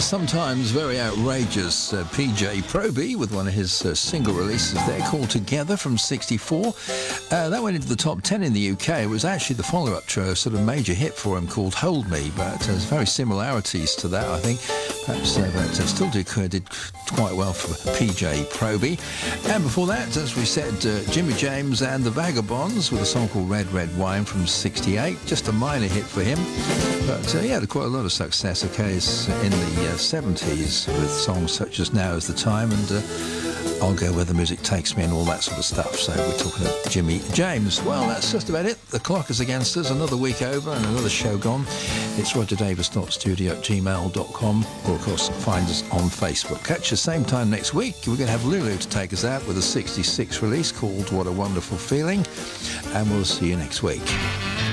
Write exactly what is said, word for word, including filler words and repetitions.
sometimes very outrageous uh, P J Proby with one of his uh, single releases there called Together from sixty-four. Uh, that went into the top ten in the U K. It was actually the follow-up to a sort of major hit for him called Hold Me, but there's very similarities to that, I think. Perhaps uh, but uh, still did, uh, did quite well for P J Proby. And before that, as we said, uh, Jimmy James and the Vagabonds with a song called Red Red Wine from sixty-eight. Just a minor hit for him, but uh, he had quite a lot of success, okay, in the uh, seventies with songs such as Now Is the Time and uh, I'll Go Where the Music Takes Me and all that sort of stuff. So we're talking of Jimmy James. Well, that's just about it. The clock is against us. Another week over and another show gone. It's roger davis dot studio at gmail dot com, or of course find us on Facebook. Catch us same time next week. We're going to have Lulu to take us out with a sixty-six release called What a Wonderful Feeling, and we'll see you next week.